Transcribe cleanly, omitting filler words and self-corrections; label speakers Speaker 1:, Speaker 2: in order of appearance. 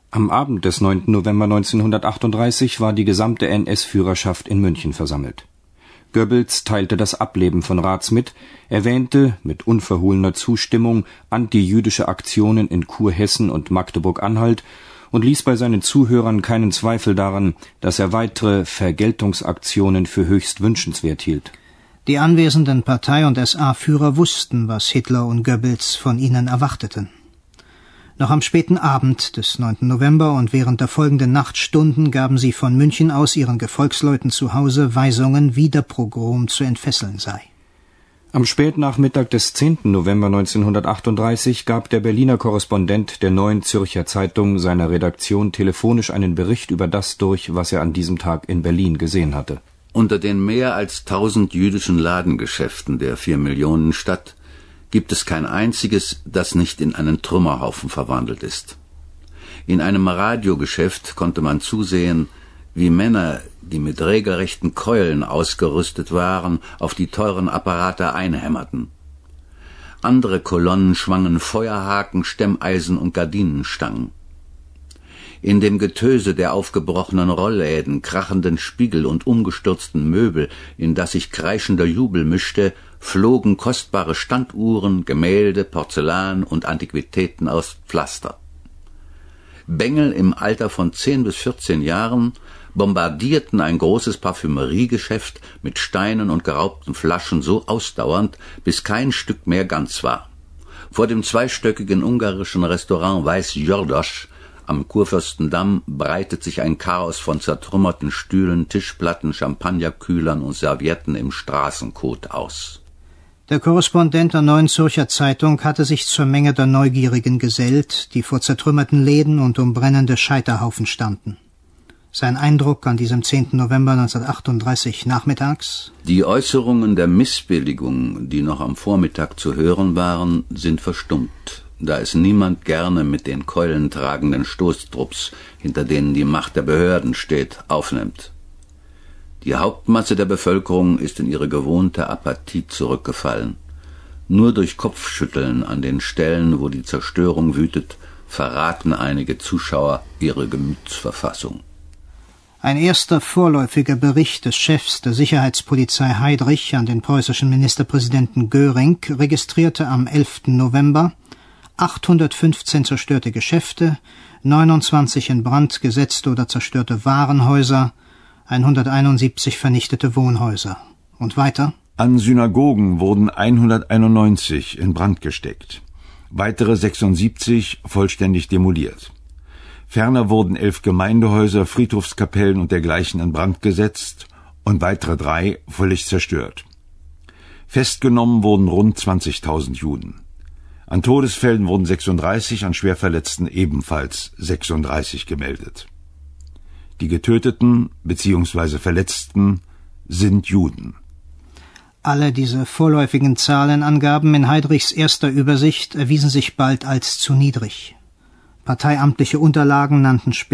Speaker 1: Am Abend des 9. November 1938 war die gesamte NS-Führerschaft in München versammelt. Goebbels teilte das Ableben von Raths mit, erwähnte mit unverhohlener Zustimmung antijüdische Aktionen in Kurhessen und Magdeburg-Anhalt und ließ bei seinen Zuhörern keinen Zweifel daran, dass er weitere Vergeltungsaktionen für höchst wünschenswert hielt.
Speaker 2: Die anwesenden Partei- und SA-Führer wussten, was Hitler und Goebbels von ihnen erwarteten. Noch am späten Abend des 9. November und während der folgenden Nachtstunden gaben sie von München aus ihren Gefolgsleuten zu Hause Weisungen, wie der Pogrom zu entfesseln sei.
Speaker 1: Am Spätnachmittag des 10. November 1938 gab der Berliner Korrespondent der Neuen Zürcher Zeitung seiner Redaktion telefonisch einen Bericht über das durch, was er an diesem Tag in Berlin gesehen hatte.
Speaker 3: Unter den mehr als 1000 jüdischen Ladengeschäften der 4-Millionen-Stadt gibt es kein einziges, das nicht in einen Trümmerhaufen verwandelt ist. In einem Radiogeschäft konnte man zusehen, wie Männer, die mit regelrechten Keulen ausgerüstet waren, auf die teuren Apparate einhämmerten. Andere Kolonnen schwangen Feuerhaken, Stemmeisen und Gardinenstangen. In dem Getöse der aufgebrochenen Rollläden, krachenden Spiegel und umgestürzten Möbel, in das sich kreischender Jubel mischte, flogen kostbare Standuhren, Gemälde, Porzellan und Antiquitäten aus Pflaster. Bengel im Alter von 10 bis 14 Jahren bombardierten ein großes Parfümeriegeschäft mit Steinen und geraubten Flaschen so ausdauernd, bis kein Stück mehr ganz war. Vor dem zweistöckigen ungarischen Restaurant Weiß Jordos am Kurfürstendamm breitet sich ein Chaos von zertrümmerten Stühlen, Tischplatten, Champagnerkühlern und Servietten im Straßenkot aus.
Speaker 2: Der Korrespondent der Neuen Zürcher Zeitung hatte sich zur Menge der Neugierigen gesellt, die vor zertrümmerten Läden und um brennende Scheiterhaufen standen. Sein Eindruck an diesem 10. November 1938 nachmittags?
Speaker 3: Die Äußerungen der Missbilligung, die noch am Vormittag zu hören waren, sind verstummt, da es niemand gerne mit den keulentragenden Stoßtrupps, hinter denen die Macht der Behörden steht, aufnimmt. Die Hauptmasse der Bevölkerung ist in ihre gewohnte Apathie zurückgefallen. Nur durch Kopfschütteln an den Stellen, wo die Zerstörung wütet, verraten einige Zuschauer ihre Gemütsverfassung.
Speaker 2: Ein erster vorläufiger Bericht des Chefs der Sicherheitspolizei Heydrich an den preußischen Ministerpräsidenten Göring registrierte am 11. November 815 zerstörte Geschäfte, 29 in Brand gesetzte oder zerstörte Warenhäuser, 171 vernichtete Wohnhäuser. Und weiter?
Speaker 4: An Synagogen wurden 191 in Brand gesteckt, weitere 76 vollständig demoliert. Ferner wurden 11 Gemeindehäuser, Friedhofskapellen und dergleichen in Brand gesetzt und weitere 3 völlig zerstört. Festgenommen wurden rund 20.000 Juden. An Todesfällen wurden 36, an Schwerverletzten ebenfalls 36 gemeldet. Die Getöteten bzw. Verletzten sind Juden.
Speaker 2: Alle diese vorläufigen Zahlenangaben in Heydrichs erster Übersicht erwiesen sich bald als zu niedrig. Parteiamtliche Unterlagen nannten später